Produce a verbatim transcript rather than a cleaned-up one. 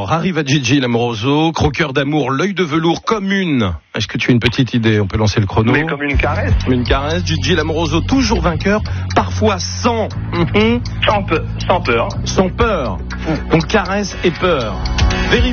Alors, arrive à Gigi Lamoroso, croqueur d'amour, l'œil de velours comme une. Est-ce que tu as une petite idée? On peut lancer le chrono. Mais comme une caresse. Une caresse, Gigi Lamoroso, toujours vainqueur, parfois sans, mm-hmm. sans, pe- sans peur. sans peur. Donc caresse et peur.